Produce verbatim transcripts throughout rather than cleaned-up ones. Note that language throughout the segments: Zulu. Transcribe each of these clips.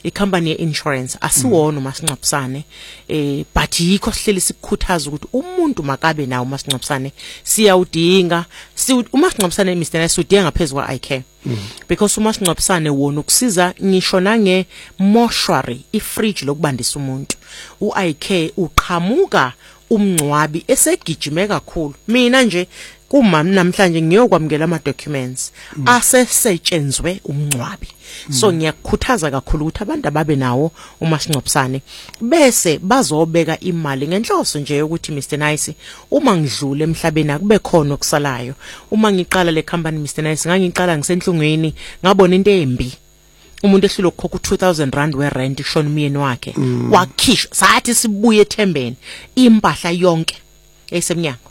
icompany ye-insurance asiwona umasingcwabisane eh but yikho sihleli sikukhuthaza ukuthi umuntu makabe nawo umasingcwabisane siyawudinga umasingcwabisane Mister Nice udinga ngaphezulu kwa I care because umasingcwabisane wona ukusiza ngisho nange mortuary ifridge lokubandisa umuntu u-I care uqhamuka umncwabi esegijime kakhulu mina nje kuma namhlanje ngiyokwamukela ama documents mm. asesetshenzwe umncwabi mm. so ngiyakukhuthaza kakhulu ukuthi abantu ababe nawo umasingcwabisane bese bazobeka imali ngenhloso nje ukuthi Mister Nice uma ngidlule emhlabeni akube khona okusalayo uma ngiqala le company Mister Nice ngangiqala ngisenhlungweni ngabona into embi umuntu ehlilo khokha two thousand rand we rent ishona umyeni wakhe mm. wakhishwa sathi sibuye ethembeni impahla yonke esemnyango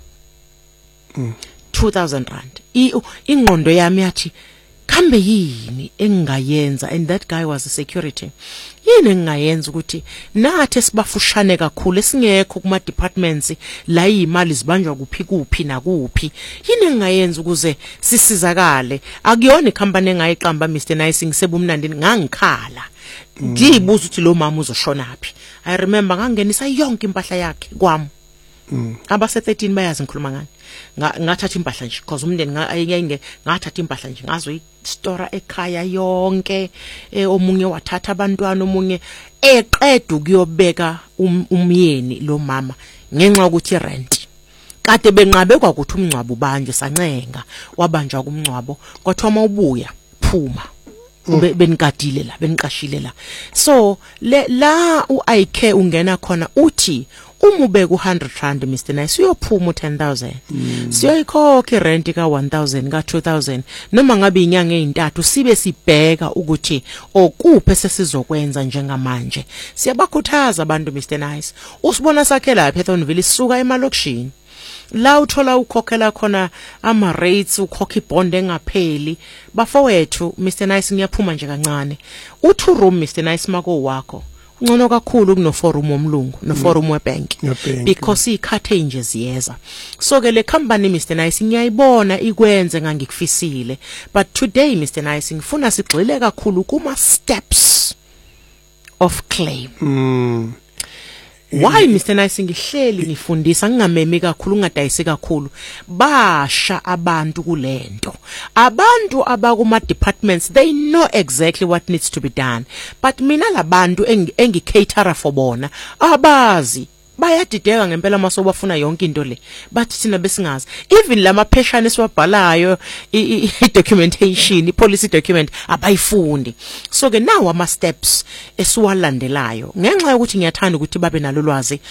mm. two thousand rand ingqondo yami yathi kambe yini engayenza and that guy was a security yini engayenza ukuthi nathi sibafushane kakhulu esingekho kuma departments la imali zibanjwa kuphi kuphi nakuphi yini engayenza ukuze sisizakale akuyona icompany engayiqamba Mister Nice ngisebumnandini ngangikhala ngibuza ukuthi lo mama uzoshonapi I remember ngangenisa yonke impahla yakhe kwami Mm. Abase thirteen bayazi ngikhuluma ngani ngathatha impahla nje because umndeni ngayenge ngathatha impahla nje ngazo istora ekhaya yonke omunye wathatha abantwana omunye eqeda ukuyobeka umyeni lo mama ngenxa ukuthi rent kade benqabe kwakuthi umncwabo banje sancenga wabanjwa kumncwabo kwathi uma ubuya phuma ube benikadile la beniqashile la so le la u-I care ungena khona uthi uma ubeka u hundred rand Mister Nice uyophuma u ten thousand mm. siyoyikhokha irent ka one thousand ka two thousand noma ngabe inyanga ezintathu sibe sibheka ukuthi okuphe sesizokwenza njengamanje siyabakhuthaza abantu Mister Nice usibona sakhe la ePhethonville isuka emalokishini la uthola ukhokhela khona ama rates ukhokha ibond engapheli bafowethu Mister Nice ngiyaphuma nje kancane u two room Mister Nice mako wakho ngcono kakhulu kuno forum omlungu no forum webank because ikhathe nje ziyeza so ke le company Mister Nice ngiyayibona ikwenze ngangikufisile but today Mister Nice ngifuna sigxile kakhulu kuma steps of claim mm. Why Mister Nice ngihleli ngifundisa ngingamemi kakhulu ngadayisi kakhulu basha abantu kulento abantu abakuma departments they know exactly what needs to be done but mina labantu engicater for bona abazi bayadideka ngempela maso bafuna yonke into le bathi thina besingazi even lama pheshana esiwabhalayo I documentation I policy document abayifundi so ke nawo ama steps esiwalandelayo ngenxa yokuthi ngiyathanda ukuthi babe nalo lwazi